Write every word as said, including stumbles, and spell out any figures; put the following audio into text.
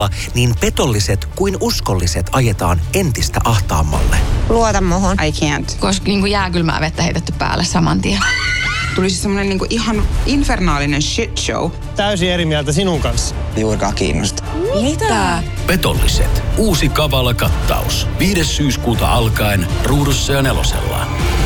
niin petolliset kuin uskolliset ajetaan entistä ahtaammalle. Luota muhun. I can't. Koska niin kuin jääkylmää vettä heitetty päälle saman tien. Tulisi semmoinen niin kuin ihan infernaalinen shit show. Täysin eri mieltä sinun kanssa. Juurikaan kiinnosta. Mitä? Petolliset. Uusi Kavala kattaus. viides syyskuuta alkaen Ruudussa ja Nelosella.